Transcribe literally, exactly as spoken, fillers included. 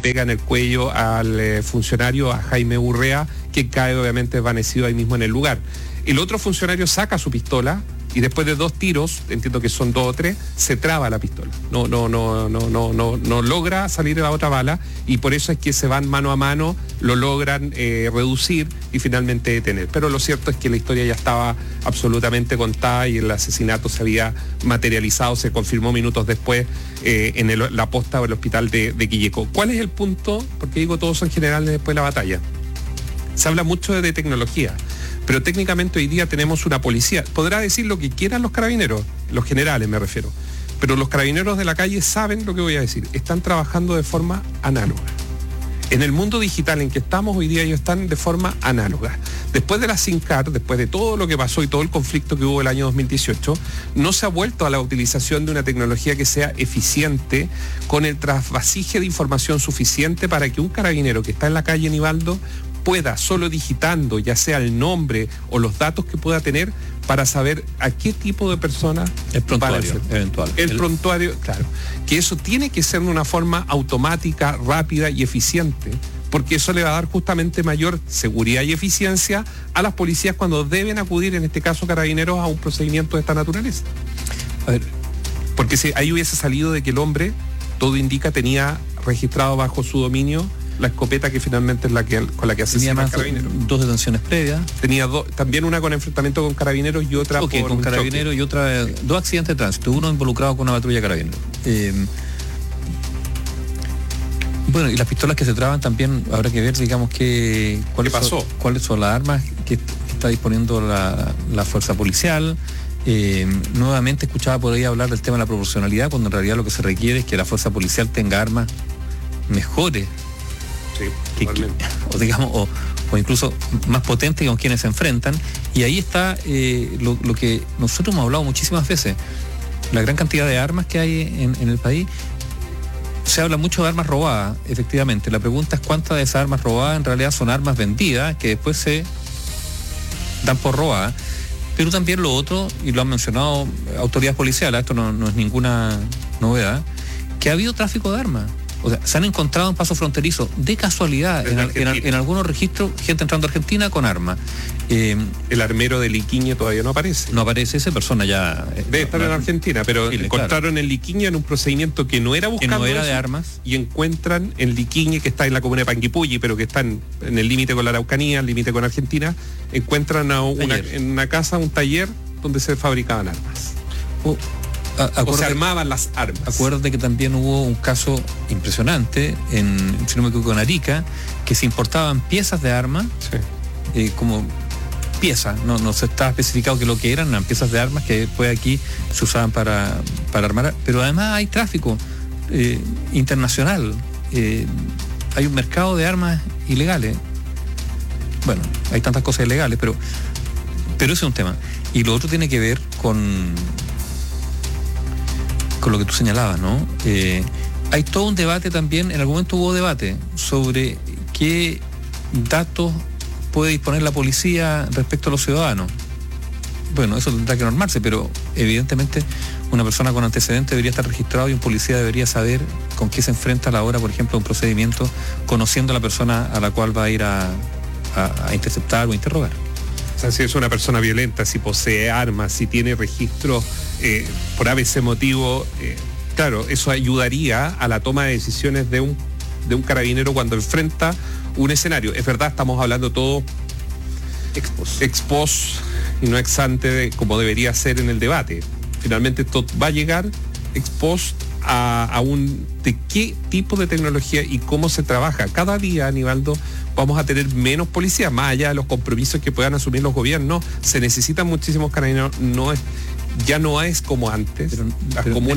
pega en el cuello al eh, funcionario, a Jaime Urrea, que cae obviamente desvanecido ahí mismo en el lugar. El otro funcionario saca su pistola y después de dos tiros, entiendo que son dos o tres, se traba la pistola. No, no, no, no, no, no, no logra salir de la otra bala, y por eso es que se van mano a mano, lo logran eh, reducir y finalmente detener. Pero lo cierto es que la historia ya estaba absolutamente contada y el asesinato se había materializado, se confirmó minutos después eh, en el, la posta del hospital de, de Quilleco. ¿Cuál es el punto? Porque digo, todos son generales después de la batalla. Se habla mucho de, de tecnología, pero técnicamente hoy día tenemos una policía. Podrá decir lo que quieran los carabineros, los generales me refiero, pero los carabineros de la calle saben lo que voy a decir. Están trabajando de forma análoga. En el mundo digital en que estamos hoy día, ellos están de forma análoga. Después de la SINCAR, después de todo lo que pasó y todo el conflicto que hubo el año dos mil dieciocho, no se ha vuelto a la utilización de una tecnología que sea eficiente, con el trasvasije de información suficiente para que un carabinero que está en la calle Nivaldo pueda, solo digitando, ya sea el nombre o los datos que pueda tener, para saber a qué tipo de persona... El prontuario, eventual. El, el prontuario, claro. Que eso tiene que ser de una forma automática, rápida y eficiente, porque eso le va a dar justamente mayor seguridad y eficiencia a las policías cuando deben acudir, en este caso carabineros, a un procedimiento de esta naturaleza. A ver, porque si ahí hubiese salido de que el hombre, todo indica, tenía registrado bajo su dominio la escopeta que finalmente es la que con la que asesina a carabineros. Dos detenciones previas. Tenía do, también una con enfrentamiento con carabineros y otra okay, por con carabineros choque. Y otra, sí. Dos accidentes de tránsito, uno involucrado con una patrulla de carabineros. Eh, bueno, y las pistolas que se traban también habrá que ver, digamos, que cuáles ¿Qué pasó? Son, cuáles son las armas que, que está disponiendo la, la fuerza policial. Eh, nuevamente escuchaba por ahí hablar del tema de la proporcionalidad, cuando en realidad lo que se requiere es que la fuerza policial tenga armas mejores. Sí, que, que, o digamos o, o incluso más potente con quienes se enfrentan, y ahí está eh, lo, lo que nosotros hemos hablado muchísimas veces, la gran cantidad de armas que hay en, en el país. Se habla mucho de armas robadas, efectivamente. La pregunta es cuántas de esas armas robadas en realidad son armas vendidas que después se dan por robadas. Pero también lo otro, y lo han mencionado autoridades policiales, esto no, no es ninguna novedad, que ha habido tráfico de armas. O sea, se han encontrado en paso fronterizo, de casualidad, en, en, en algunos registros, gente entrando a Argentina con armas. Eh, el armero de Liquiñe todavía no aparece. No aparece, esa persona ya... Eh, Debe estar no, en Argentina, pero Chile, encontraron claro. en Liquiñe en un procedimiento que no era buscando que no era eso, de armas. Y encuentran en Liquiñe, que está en la comuna de Panguipulli, pero que está en, en el límite con la Araucanía, el límite con Argentina, encuentran a una, en una casa un taller donde se fabricaban armas. Oh. Acuérdate, o se armaban las armas. Acuérdate que también hubo un caso impresionante en, si no me equivoco, en Arica, que se importaban piezas de armas, sí. eh, como piezas, no, no se estaba especificado que lo que eran, eran piezas de armas que después aquí se usaban para, para armar, pero además hay tráfico eh, internacional, eh, hay un mercado de armas ilegales. Bueno, hay tantas cosas ilegales, pero, pero ese es un tema. Y lo otro tiene que ver con... con lo que tú señalabas, ¿no? Eh, hay todo un debate también, en algún momento hubo debate sobre qué datos puede disponer la policía respecto a los ciudadanos. Bueno, eso tendrá que normarse, pero evidentemente una persona con antecedentes debería estar registrado y un policía debería saber con qué se enfrenta a la hora, por ejemplo, de un procedimiento, conociendo a la persona a la cual va a ir a, a, a interceptar o a interrogar. O sea, si es una persona violenta, si posee armas, si tiene registro eh, por A B C motivo, eh, claro, eso ayudaría a la toma de decisiones de un, de un carabinero cuando enfrenta un escenario. Es verdad, estamos hablando todo ex post, ex post y no ex ante, de, como debería ser en el debate. Finalmente esto va a llegar ex post a, a un de qué tipo de tecnología y cómo se trabaja. Cada día, Aníbaldo, vamos a tener menos policías, más allá de los compromisos que puedan asumir los gobiernos. Se necesitan muchísimos carabineros, no es, ya no es como antes. Pero, Las pero, comunas